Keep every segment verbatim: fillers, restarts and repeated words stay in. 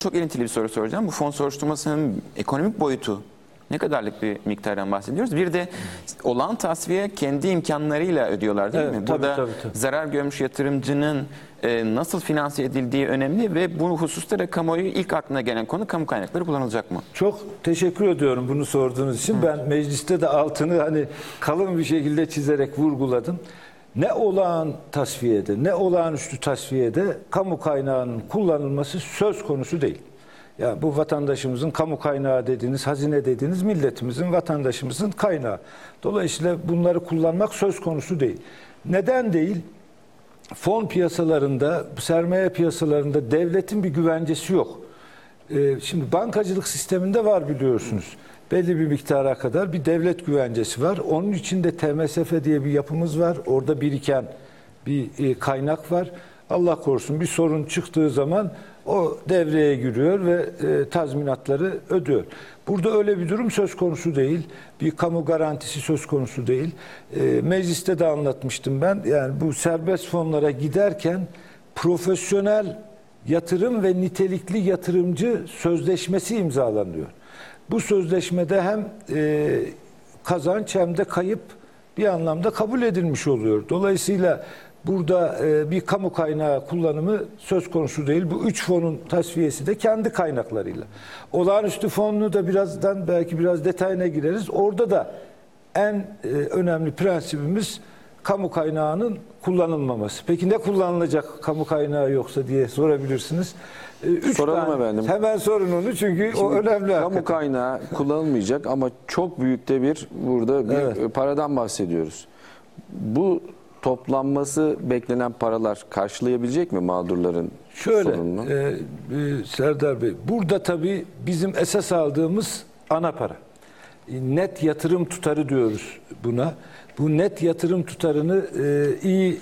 Çok elintili bir soru soracağım. Bu fon soruşturmasının ekonomik boyutu ne kadarlık bir miktardan bahsediyoruz? Bir de olağan tasfiye kendi imkanlarıyla ödüyorlar değil Evet, mi? tabii, Burada tabii, tabii. zarar görmüş yatırımcının e, nasıl finanse edildiği önemli ve bu hususta da kamuoyu ilk aklına gelen konu kamu kaynakları kullanılacak mı? Çok teşekkür ediyorum bunu sorduğunuz için. Hı. Ben mecliste de altını hani kalın bir şekilde çizerek vurguladım. Ne olağan tasfiyede, ne olağanüstü tasfiyede kamu kaynağının kullanılması söz konusu değil. Yani bu vatandaşımızın kamu kaynağı dediğiniz, hazine dediğiniz milletimizin, vatandaşımızın kaynağı. Dolayısıyla bunları kullanmak söz konusu değil. Neden değil? Fon piyasalarında, sermaye piyasalarında devletin bir güvencesi yok. Ee, şimdi bankacılık sisteminde var biliyorsunuz. Belli bir miktara kadar bir devlet güvencesi var. Onun içinde T M S F diye bir yapımız var. Orada biriken bir e, kaynak var. Allah korusun bir sorun çıktığı zaman o devreye giriyor ve e, tazminatları ödüyor. Burada öyle bir durum söz konusu değil. Bir kamu garantisi söz konusu değil. E, mecliste de anlatmıştım ben. Yani bu serbest fonlara giderken profesyonel yatırım ve nitelikli yatırımcı sözleşmesi imzalanıyor. Bu sözleşmede hem e, kazanç hem de kayıp bir anlamda kabul edilmiş oluyor. Dolayısıyla burada e, bir kamu kaynağı kullanımı söz konusu değil. Bu üç fonun tasfiyesi de kendi kaynaklarıyla. Olağanüstü fonunu da birazdan belki biraz detayına gireriz. Orada da en e, önemli prensibimiz kamu kaynağının kullanılmaması. Peki ne kullanılacak kamu kaynağı yoksa diye sorabilirsiniz. Üç Soralım tane. efendim. Hemen sorun onu çünkü Şimdi, o önemli. Kamu hakikaten. kaynağı kullanılmayacak ama çok büyükte bir burada bir Evet. paradan bahsediyoruz. Bu toplanması beklenen paralar karşılayabilecek mi mağdurların Şöyle, sorununu? e, e, Serdar Bey, burada tabii bizim esas aldığımız ana para. E, net yatırım tutarı diyoruz buna. Bu net yatırım tutarını e, iyi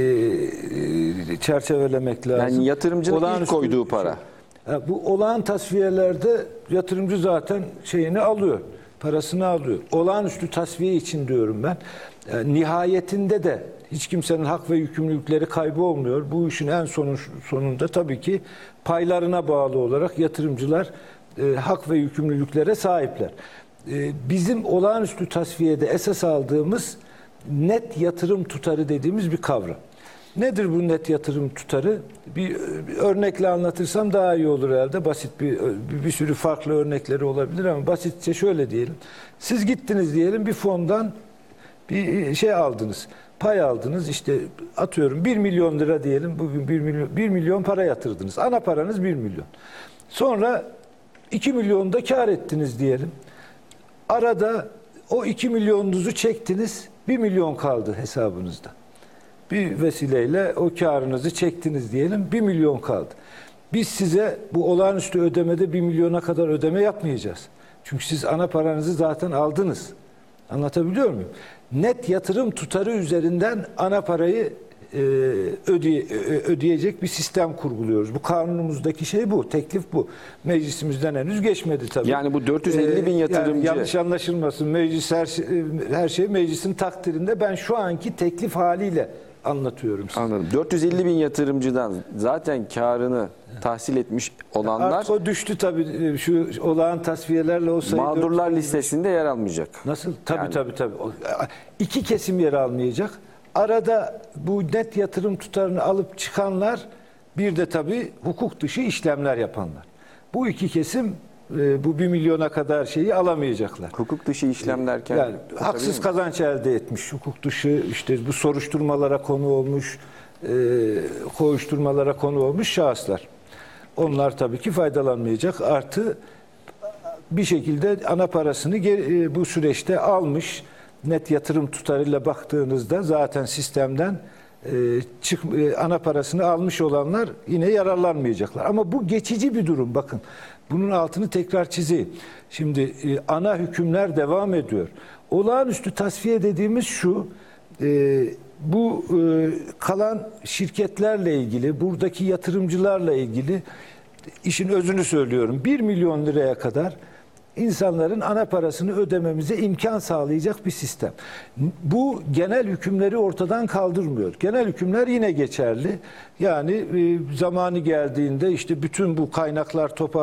e, çerçevelemek lazım. Yani yatırımcının Olağanüstü ilk koyduğu şey. para. Ha, bu olağan tasfiyelerde yatırımcı zaten şeyini alıyor, parasını alıyor. Olağanüstü tasfiye için diyorum ben. E, nihayetinde de hiç kimsenin hak ve yükümlülükleri kaybı olmuyor. Bu işin en sonu, sonunda tabii ki paylarına bağlı olarak yatırımcılar e, hak ve yükümlülüklere sahipler. E, bizim olağanüstü tasfiyede esas aldığımız net yatırım tutarı dediğimiz bir kavram. Nedir bu net yatırım tutarı? Bir, bir örnekle anlatırsam daha iyi olur herhalde. Basit bir, bir bir sürü farklı örnekleri olabilir ama basitçe şöyle diyelim. Siz gittiniz diyelim bir fondan bir şey aldınız. Pay aldınız işte atıyorum bir milyon lira diyelim. Bugün bir milyon, bir milyon para yatırdınız. Ana paranız bir milyon. Sonra iki milyon da kar ettiniz diyelim. Arada o iki milyonunuzu çektiniz. bir milyon kaldı hesabınızda. Bir vesileyle o karınızı çektiniz diyelim. bir milyon kaldı. Biz size bu olağanüstü ödemede bir milyona kadar ödeme yapmayacağız. Çünkü siz ana paranızı zaten aldınız. Anlatabiliyor muyum? Net yatırım tutarı üzerinden ana parayı e, ödeye, ödeyecek bir sistem kurguluyoruz. Bu kanunumuzdaki şey bu, teklif bu. Meclisimizden henüz geçmedi tabii. Yani bu dört yüz elli bin yatırımcı. Yani yanlış anlaşılmasın. Meclis her şey, her şey meclisin takdirinde. Ben şu anki teklif haliyle anlatıyorum size. Anladım. dört yüz elli bin yatırımcıdan zaten karını tahsil etmiş olanlar Artık o düştü tabii şu olağan tasfiyelerle o sayı. mağdurlar listesinde yer almayacak. Nasıl? Tabii Yani- tabii tabii. O- İki kesim yer almayacak. Arada bu net yatırım tutarını alıp çıkanlar bir de tabii hukuk dışı işlemler yapanlar. Bu iki kesim e, bu bir milyona kadar şeyi alamayacaklar. Hukuk dışı işlem derken Yani haksız kazanç elde etmiş, hukuk dışı işte bu soruşturmalara konu olmuş, e, koğuşturmalara konu olmuş şahıslar. Onlar tabii ki faydalanmayacak. Artı bir şekilde ana parasını geri, e, bu süreçte almış. Net yatırım tutarıyla baktığınızda zaten sistemden e, çık, e, ana parasını almış olanlar yine yararlanmayacaklar. Ama bu geçici bir durum bakın. Bunun altını tekrar çizeyim. Şimdi e, ana hükümler devam ediyor. Olağanüstü tasfiye dediğimiz şu, e, bu e, kalan şirketlerle ilgili, buradaki yatırımcılarla ilgili işin özünü söylüyorum. bir milyon liraya kadar insanların ana parasını ödememize imkan sağlayacak bir sistem. Bu genel hükümleri ortadan kaldırmıyor. Genel hükümler yine geçerli. Yani e, zamanı geldiğinde işte bütün bu kaynaklar topar